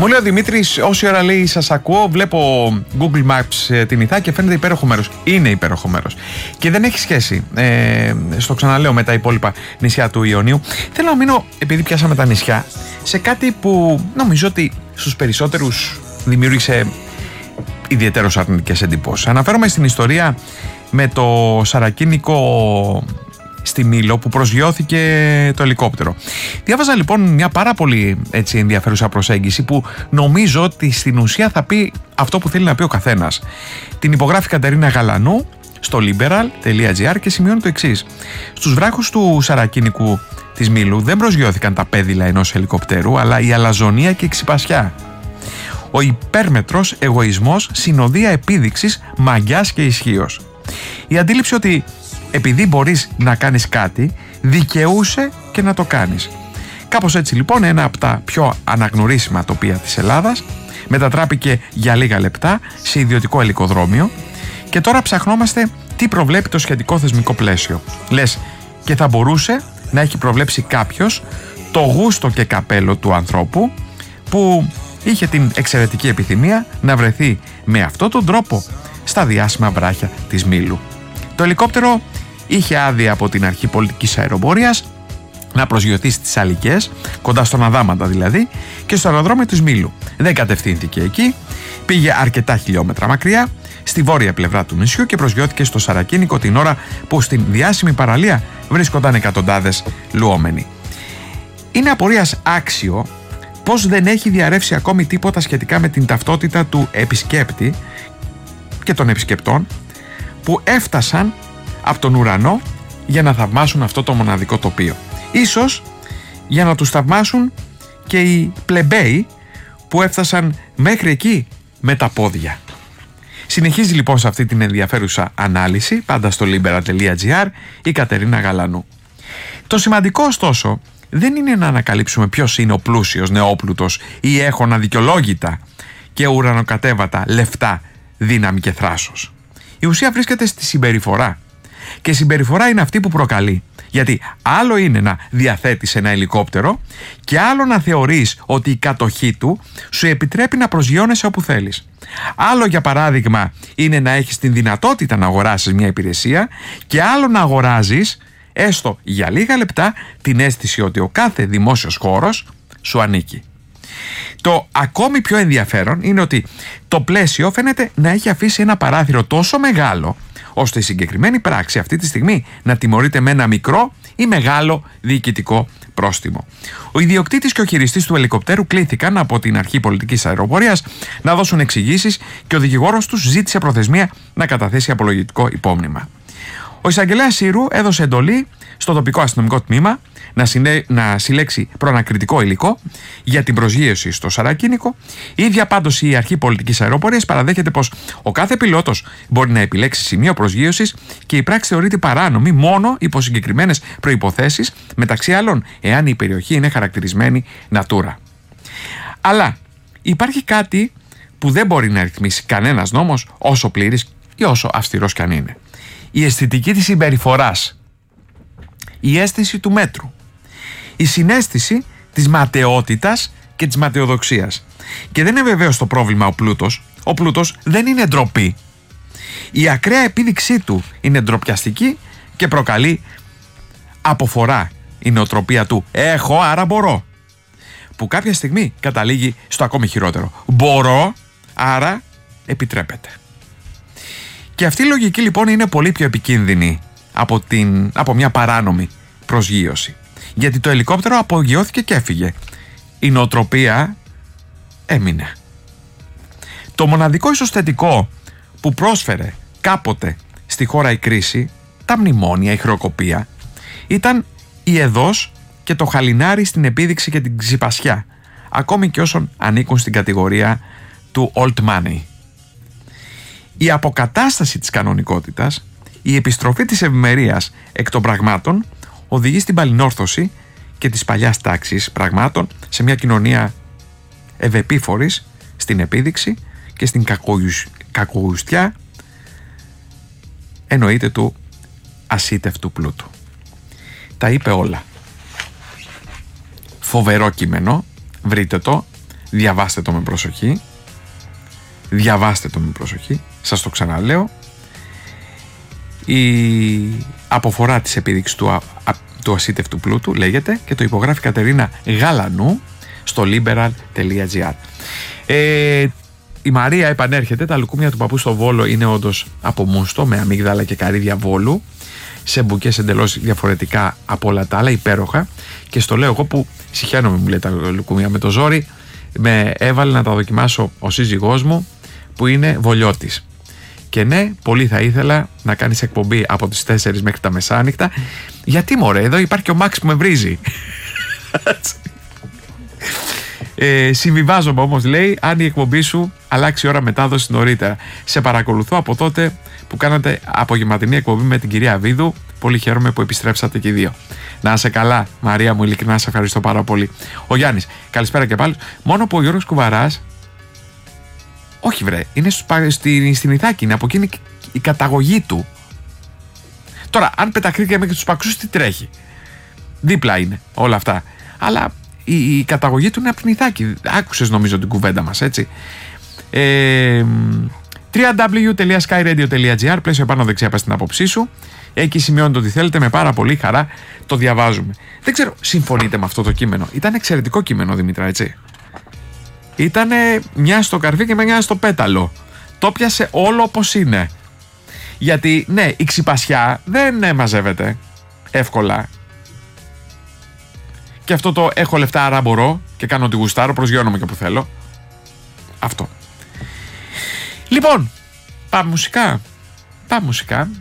Μου λέει ο Δημήτρης, όση ώρα λέει σας ακούω, βλέπω Google Maps την Ιθά και φαίνεται υπέροχο μέρος. Είναι υπέροχο μέρος. Και δεν έχει σχέση, στο ξαναλέω, με τα υπόλοιπα νησιά του Ιωνίου. Θέλω να μείνω, επειδή πιάσαμε τα νησιά, σε κάτι που νομίζω ότι στους περισσότερους δημιούργησε ιδιαίτερως αρνητικές εντυπώσεις. Αναφέρομαι στην ιστορία με το σαρακίνικο στη Μήλο που προσγειώθηκε το ελικόπτερο. Διάβαζα λοιπόν μια πάρα πολύ ενδιαφέρουσα προσέγγιση που νομίζω ότι στην ουσία θα πει αυτό που θέλει να πει ο καθένας. Την υπογράφει Κατερίνα Γαλανού στο liberal.gr και σημειώνει το εξής. Στους βράχους του σαρακίνικου της Μήλου δεν προσγειώθηκαν τα πέδιλα ενός ελικοπτέρου, αλλά η αλαζονία και η ξυπασιά. Ο υπέρμετρος εγωισμός, συνοδεία επίδειξης μαγιάς και ισχύος. Η αντίληψη ότι επειδή μπορείς να κάνεις κάτι, δικαιούσε και να το κάνεις. Κάπως έτσι λοιπόν ένα από τα πιο αναγνωρίσιμα τοπία της Ελλάδας μετατράπηκε για λίγα λεπτά σε ιδιωτικό ελικοδρόμιο και τώρα ψαχνόμαστε τι προβλέπει το σχετικό θεσμικό πλαίσιο. Λες, και θα μπορούσε να έχει προβλέψει κάποιος το γούστο και καπέλο του ανθρώπου που είχε την εξαιρετική επιθυμία να βρεθεί με αυτόν τον τρόπο στα διάσημα βράχια της Μήλου. Το ελικόπτερο είχε άδεια από την Αρχή Πολιτικής Αεροπορίας να προσγειωθεί στις Αλικές, κοντά στον Αδάματα δηλαδή, και στο αεροδρόμιο της Μήλου. Δεν κατευθύνθηκε εκεί, πήγε αρκετά χιλιόμετρα μακριά, στη βόρεια πλευρά του νησιού και προσγειώθηκε στο Σαρακίνικο την ώρα που στην διάσημη παραλία βρίσκονταν εκατοντάδες λουόμενοι. Είναι απορίας άξιο πως δεν έχει διαρρεύσει ακόμη τίποτα σχετικά με την ταυτότητα του επισκέπτη και των επισκεπτών που έφτασαν από τον ουρανό για να θαυμάσουν αυτό το μοναδικό τοπίο. Ίσως για να τους θαυμάσουν και οι πλεμπέοι που έφτασαν μέχρι εκεί με τα πόδια. Συνεχίζει λοιπόν σε αυτή την ενδιαφέρουσα ανάλυση, πάντα στο libera.gr, η Κατερίνα Γαλανού. Το σημαντικό ωστόσο δεν είναι να ανακαλύψουμε ποιος είναι ο πλούσιος νεόπλουτος ή έχων αδικαιολόγητα και ουρανοκατέβατα λεφτά, δύναμη και θράσος. Η ουσία βρίσκεται στη συμπεριφορά. Και η συμπεριφορά είναι αυτή που προκαλεί. Γιατί άλλο είναι να διαθέτεις ένα ελικόπτερο και άλλο να θεωρείς ότι η κατοχή του σου επιτρέπει να προσγειώνεσαι όπου θέλεις. Άλλο για παράδειγμα είναι να έχεις την δυνατότητα να αγοράσεις μια υπηρεσία και άλλο να αγοράζεις, έστω για λίγα λεπτά, την αίσθηση ότι ο κάθε δημόσιος χώρος σου ανήκει. Το ακόμη πιο ενδιαφέρον είναι ότι το πλαίσιο φαίνεται να έχει αφήσει ένα παράθυρο τόσο μεγάλο ώστε η συγκεκριμένη πράξη αυτή τη στιγμή να τιμωρείται με ένα μικρό ή μεγάλο διοικητικό πρόστιμο. Ο ιδιοκτήτης και ο χειριστής του ελικοπτέρου κλήθηκαν από την Αρχή Πολιτικής Αεροπορίας να δώσουν εξηγήσεις και ο δικηγόρος τους ζήτησε προθεσμία να καταθέσει απολογητικό υπόμνημα. Ο εισαγγελέας Σύρου έδωσε εντολή στο τοπικό αστυνομικό τμήμα να συλλέξει προανακριτικό υλικό για την προσγείωση στο Σαρακίνικο. Η ίδια πάντως η Αρχή Πολιτικής Αεροπορίας παραδέχεται πως ο κάθε πιλότος μπορεί να επιλέξει σημείο προσγείωσης και η πράξη θεωρείται παράνομη μόνο υπό συγκεκριμένες προϋποθέσεις, μεταξύ άλλων εάν η περιοχή είναι χαρακτηρισμένη Natura. Αλλά υπάρχει κάτι που δεν μπορεί να ρυθμίσει κανένας νόμος, όσο πλήρης ή όσο αυστηρός κι αν είναι. Η αισθητική της συμπεριφοράς, η αίσθηση του μέτρου, η συναίσθηση της ματαιότητας και της ματαιοδοξίας. Και δεν είναι βεβαίως το πρόβλημα ο πλούτος. Ο πλούτος δεν είναι ντροπή. Η ακραία επίδειξή του είναι ντροπιαστική και προκαλεί αποφορά η νοοτροπία του «έχω, άρα μπορώ», που κάποια στιγμή καταλήγει στο ακόμη χειρότερο. Μπορώ, άρα επιτρέπεται. Και αυτή η λογική λοιπόν είναι πολύ πιο επικίνδυνη από μια παράνομη προσγείωση. Γιατί το ελικόπτερο απογειώθηκε και έφυγε. Η νοοτροπία έμεινε. Το μοναδικό ίσως θετικό που πρόσφερε κάποτε στη χώρα η κρίση, τα μνημόνια, η χρεοκοπία, ήταν η εδώς και το χαλινάρι στην επίδειξη και την ξυπασιά, ακόμη και όσων ανήκουν στην κατηγορία του old money. Η αποκατάσταση της κανονικότητας, η επιστροφή της ευημερίας εκ των πραγμάτων οδηγεί στην παλινόρθωση και της παλιάς τάξης πραγμάτων σε μια κοινωνία ευεπίφορης στην επίδειξη και στην κακογουστιά, εννοείται, του ασίτευτου πλούτου. Τα είπε όλα. Φοβερό κείμενο, βρείτε το, Διαβάστε το με προσοχή. Διαβάστε το με προσοχή. Σας το ξαναλέω. Η αποφορά της επίδειξης του ασίτευτου πλούτου λέγεται και το υπογράφει Κατερίνα Γαλανού στο liberal.gr. Η Μαρία επανέρχεται. Τα λουκούμια του παππού στο Βόλο είναι όντως από μούστο με αμύγδαλα και καρύδια Βόλου, σε μπουκές εντελώς διαφορετικά από όλα τα άλλα, υπέροχα. Και στο λέω εγώ που συχαίνομαι, μου λέει, τα λουκούμια με το ζόρι. Με έβαλε να τα δοκιμάσω ο σύζυγός μου που είναι βολιώτης. Και ναι, πολύ θα ήθελα να κάνεις εκπομπή από τις 4 μέχρι τα μεσάνυχτα. Γιατί μωρέ, εδώ υπάρχει και ο Μάξ που με βρίζει. Συμβιβάζομαι όμως, λέει, αν η εκπομπή σου αλλάξει ώρα μετάδοση νωρίτερα. Σε παρακολουθώ από τότε που κάνατε απογευματινή εκπομπή με την κυρία Βίδου. Πολύ χαίρομαι που επιστρέψατε και οι δύο. Να είσαι καλά, Μαρία μου, ειλικρινά σε ευχαριστώ πάρα πολύ. Ο Γιάννης, καλησπέρα και πάλι. Μόνο που ο Γιώργος Κουβαράς, όχι βρε, είναι στην Ιθάκη, είναι από εκείνη η καταγωγή του. Τώρα, αν πεταχτήκε μέχρι τους Παξούς, τι τρέχει. Δίπλα είναι όλα αυτά. Αλλά η καταγωγή του είναι από την Ιθάκη. Άκουσες νομίζω την κουβέντα μας, έτσι. www.skyradio.gr, πλαίσιο επάνω δεξιά, πας στην άποψή σου. Εκεί σημειώνετε ό,τι θέλετε, με πάρα πολύ χαρά το διαβάζουμε. Δεν ξέρω, συμφωνείτε με αυτό το κείμενο? Ήταν εξαιρετικό κείμενο, Δημήτρα, έτσι. Ήτανε μια στο καρφί και μια στο πέταλο. Το πιάσε όλο όπως είναι. Γιατί, ναι, η ξυπασιά δεν μαζεύεται εύκολα. Και αυτό το έχω λεφτά, άρα μπορώ και κάνω ό,τι γουστάρω, προσγειώνομαι και που θέλω. Αυτό. Λοιπόν, πάμε μουσικά.